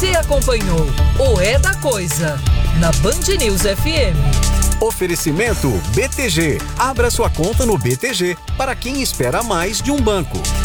Você acompanhou o É da Coisa na Band News FM. Oferecimento BTG. Abra sua conta no BTG para quem espera mais de um banco.